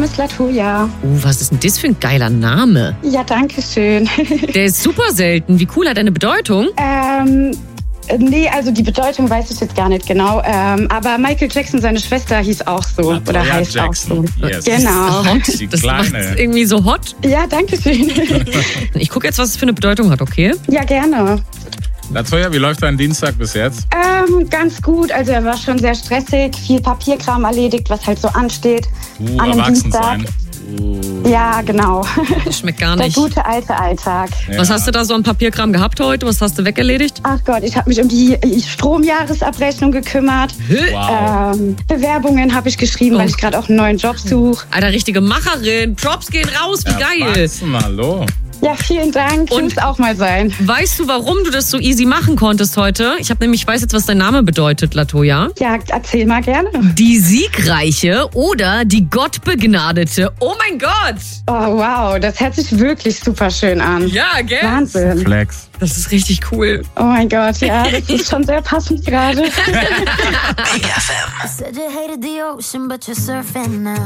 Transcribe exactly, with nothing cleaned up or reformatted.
ist Latoya. Oh, was ist denn das für ein geiler Name? Ja, danke schön. Der ist super selten. Wie cool, hat er eine Bedeutung? ähm, nee, also die Bedeutung weiß ich jetzt gar nicht genau. Ähm, aber Michael Jackson, seine Schwester, hieß auch so. Latoya oder heißt Jackson. auch so. Yes. Genau. Die Das Kleine. macht's irgendwie so hot. Ja, danke schön. Ich gucke jetzt, was es für eine Bedeutung hat, okay? Ja, gerne. Latoya, wie läuft dein Dienstag bis jetzt? Ähm, ganz gut. Also er war schon sehr stressig. Viel Papierkram erledigt, was halt so ansteht. Uh, an einem erwachsen Dienstag. sein. Uh, Ja, genau. Das schmeckt gar Der nicht. gute alte Alltag. ja. Was hast du da so an Papierkram gehabt heute? Was hast du wegerledigt? Ach Gott, ich habe mich um die Stromjahresabrechnung gekümmert. Wow. Ähm, Bewerbungen habe ich geschrieben, Oh. weil ich gerade auch einen neuen Job suche. Alter, richtige Macherin. Props gehen raus, wie geil. Erwachsen, hallo. Ja, vielen Dank. Und- Muss auch mal sein. Weißt du, warum du das so easy machen konntest heute? Ich habe nämlich, ich weiß jetzt, was dein Name bedeutet, Latoya. Ja, erzähl mal gerne. Die Siegreiche oder die Gottbegnadete. Oh mein Gott! Oh, wow, das hört sich wirklich super schön an. Ja, gell? Wahnsinn. Flex. Das ist richtig cool. Oh mein Gott, ja, das ist schon sehr passend gerade. Said you hated the ocean, but you're surfing now.